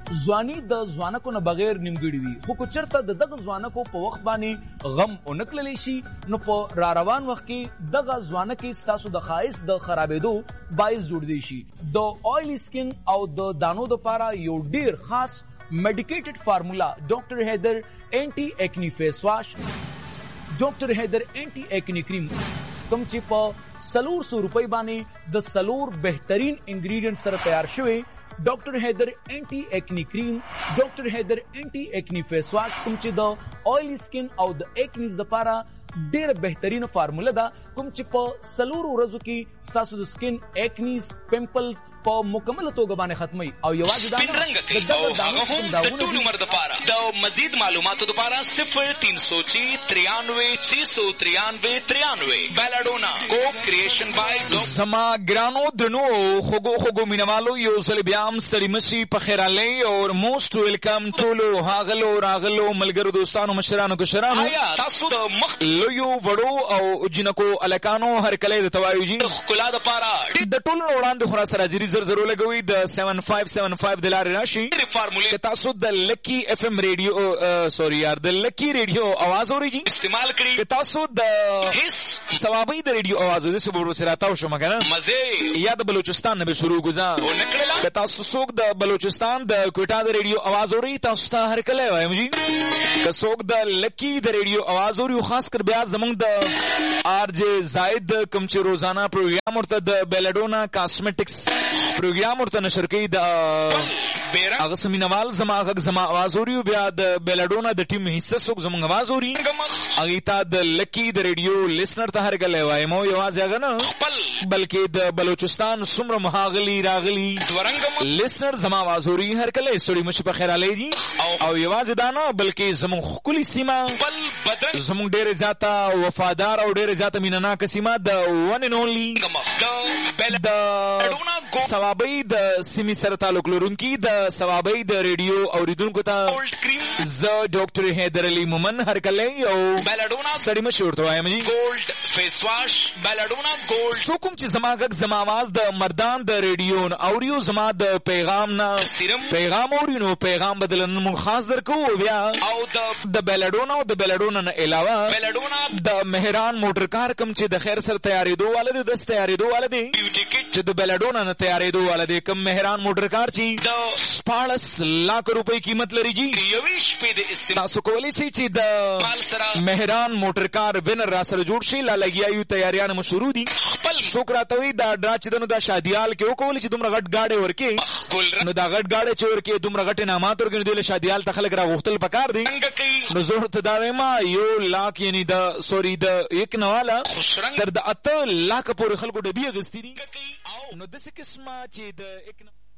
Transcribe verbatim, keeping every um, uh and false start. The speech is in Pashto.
ځواني د ځوانکو نه بغیر نیمګړې وي، خو که چېرته د دغه ځوانکو په وخت باندې غم ونه کړلی شي نو په را روان وخت کې دغه ځوانکې ستاسو د ښایست د خرابېدو باعث جوړدی شي. د آیلی سکن او د دانو دپاره یو ډیر خاص میډیکیټډ فارمولا ډاکټر حیدر اینټي ایکنی فیس واش، ډاکټر حیدر اینټي ایکنی کریم کوم چې په سلور سو روپۍ باندې د سلور بهترین انګریډینټ سره تیار شوی ډاکټر حیدر اینټي ایکنی کریم، ډاکټر حیدر اینټي ایکنی فیس واش کوم چې د آیلی سکن او د ایکنیز دپاره ډیره بهترینه فارموله ده، کوم چې په سلور ورځو کې ستاسو د سکن ایکنیز پمپل په مکمله توګه باندې ختمي او یوازې دا رنګ کوي او هغه هم د ټول عمر دپاره. د مزید معلوماتو دپاره صفر تین سو چی تریانوے چھ سو تریانوے تریانوے بیلاډونا کو کریشن بای. زما ګرانو درنو خوږو خوږو مینوالو یو ځل بیا هم ستړي مشي په خیرالی او موسټ ویلکم ټولو هاغلو راغلو ملګرو دوستانو مشرانو کشرانو. آیا تاسو د مخ لویو وړو او جنکو الکانو هر کله د توایو جی ښکلا دپاره د ټولو وړاندې خورا سره زیری زر زرو لګوي د سیون فایو سیون فایو د لارې راشي فارموله که تاسو د لکی اف ام ریډیو سوري یار د لکی ریډیو आवाज اوري جی استعمال کړئ. که تاسو د هیڅ ثوابي د ریډیو आवाज د سبورو سره تاو شو مګنه مزه یا د بلوچستان نه به شروع گزار که تاسو څوک د بلوچستان د کوټا د ریډیو आवाज اوري تاسو ته هر کله وایم جی که څوک د لکی د ریډیو आवाज اوري خاص کر بیا زمونږ د آر جے زائد کوم چې روزانه پروګرام ورته د بیلاډونا کاسمیټکس پروګرام ورته نشر کوي د هغه سمینوال زما غږ زما आवाज اوري بیا د بیلاډونا د ټیم حصہ څوک زمونږ आवाز اوري هغه ته د لکی د ریډیو لیسنر ته هر کله وایم او یوازې هغه نه بلکې د بلوچستان څومره مهاغلی راغلی لیسنر زما आवाज اوري هر کله سړي مش په خیرالی جی او یوازې دا نه بلکې زمونږ خولي سیمه زمونږ ډېر زیاته وفادار او ډېر زیاته مینناکه سیمه د ون ان اونلی د ثوابي د سیمې سره تعلق لرونکي د ثوابي د ریډیو اوریدونکو ته زه ډاکټر حیدر علي مومن هر کله یو بیلاډونا سړي مشهور ته وایم جی ګولډ فیس واش بیلاډونا ګولډ. څوک کوم چې زما غږ زما आवाज د مردان د ریډیو اوریو زما د پیغام نه پیغام اوري نو پیغام بدلن مون خاص درکو بیا او د بیلاډونا او د بیلاډونا نه علاوه بیلاډونا د مهران موټر کار کوم چې د خیر سره تیارېدو والده د تیارېدو والده چې د بیلاډونا نه تیارېدو والده کوم مهران موټر کار چې د شپاړس لاک روپۍ قیمت لري جی یوې شپې د استعمال تاسو کولی شئ چې د مهران موټر کار وینر را سره جوړ شي لا لګیایو تیاریان مو شروع دي. خپل څوک راته وي دا ډا چې دنو دا شادیال کې وکولې چې دومره غټ ګاډی ورکې نو دا غټ ګاډی چې ورکې دومره غټ انعامات ورکې نو د شادیال ته خلک را غوښتل پکار دي نو زه ورته دا وایم یو لاک یعنی د سوري د یک نواله تر د اته لاک پورې خلکو ډبې اخیستي دي نو داسې قسمه چې د